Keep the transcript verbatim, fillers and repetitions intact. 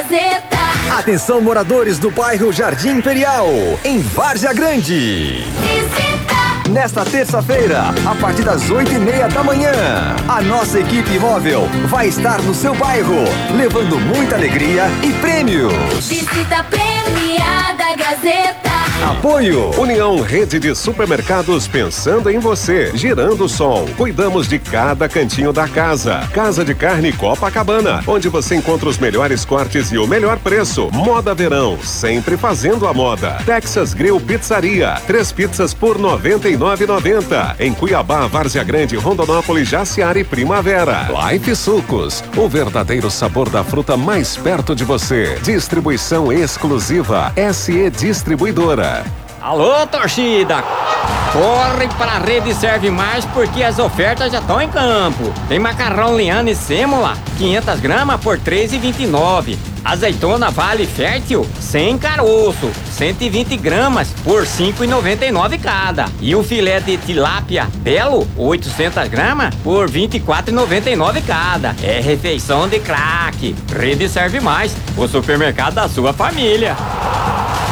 Gazeta. Atenção, moradores do bairro Jardim Imperial, em Várzea Grande. Visita. Nesta terça-feira, a partir das oito e meia da manhã, a nossa equipe móvel vai estar no seu bairro, levando muita alegria e prêmios. Visita premiada Gazeta. Apoio União Rede de Supermercados, pensando em você. Girando o Sol, cuidamos de cada cantinho da casa. Casa de Carne Copacabana, onde você encontra os melhores cortes e o melhor preço. Moda Verão, sempre fazendo a moda. Texas Grill Pizzaria, três pizzas por noventa e nove reais e noventa centavos. Em Cuiabá, Várzea Grande, Rondonópolis, Jaciara e Primavera. Life Sucos, o verdadeiro sabor da fruta mais perto de você. Distribuição exclusiva S E Distribuidora. Alô, torcida! Corre para a Rede Serve Mais porque as ofertas já estão em campo. Tem macarrão Liane Sêmola, quinhentas gramas por três reais e vinte e nove centavos. Azeitona Vale Fértil, sem caroço, cento e vinte gramas por cinco reais e noventa e nove centavos cada. E o filé de tilápia Belo, oitocentas gramas por vinte e quatro reais e noventa e nove centavos cada. É refeição de craque. Rede Serve Mais, o supermercado da sua família.